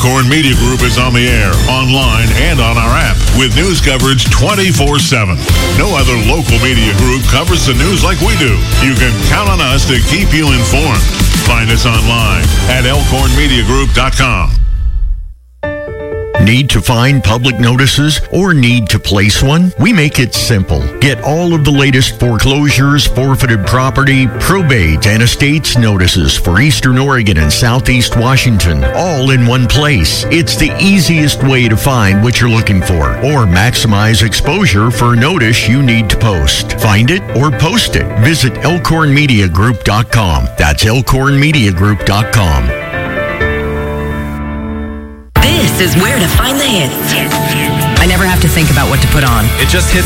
Elkhorn Media Group is on the air, online, and on our app with news coverage 24/7. No other local media group covers the news like we do. You can count on us to keep you informed. Find us online at elkhornmediagroup.com. Need to find public notices or need to place one? We make it simple. Get all of the latest foreclosures, forfeited property, probate, and estates notices for Eastern Oregon and Southeast Washington, all in one place. It's the easiest way to find what you're looking for or maximize exposure for a notice you need to post. Find it or post it. Visit elkhornmediagroup.com. That's elkhornmediagroup.com. This is where to find the hits. I never have to think about what to put on. It just hits